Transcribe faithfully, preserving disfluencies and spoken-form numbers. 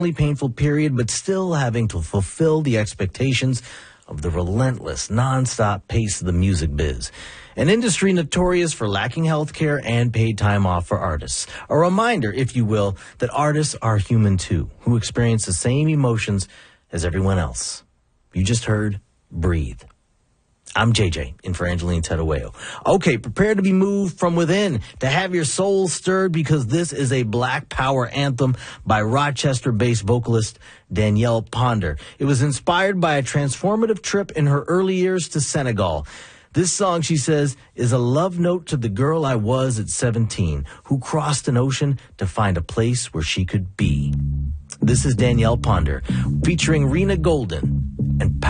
painful period, but still having to fulfill the expectations of the relentless, nonstop pace of the music biz. An industry notorious for lacking health care and paid time off for artists. A reminder, if you will, that artists are human too, who experience the same emotions as everyone else. You just heard Breathe. I'm J J, in for Angeline Tedaweo. Okay, prepare to be moved from within, to have your soul stirred, because this is a Black Power anthem by Rochester-based vocalist Danielle Ponder. It was inspired by a transformative trip in her early years to Senegal. This song, she says, is a love note to the girl I was at seventeen, who crossed an ocean to find a place where she could be. This is Danielle Ponder, featuring Rena Golden and